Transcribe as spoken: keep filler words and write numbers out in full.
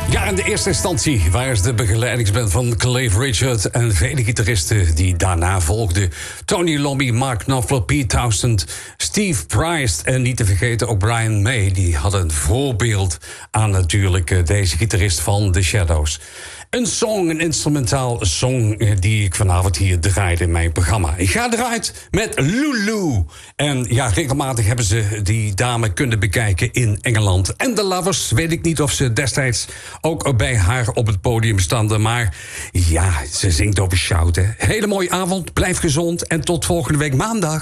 Ja, in de eerste instantie was de begeleidingsband van Cliff Richard en vele gitaristen die daarna volgden. Tony Iommi, Mark Knopfler, Pete Townshend, Steve Price en niet te vergeten ook Brian May. Die hadden een voorbeeld aan natuurlijk deze gitarist van The Shadows. Een song, een instrumentaal song die ik vanavond hier draaide in mijn programma. Ik ga eruit met Lulu. En ja, regelmatig hebben ze die dame kunnen bekijken in Engeland. En de Lovers, weet ik niet of ze destijds ook bij haar op het podium stonden. Maar ja, ze zingt over shout, hè. Hele mooie avond, blijf gezond en tot volgende week maandag.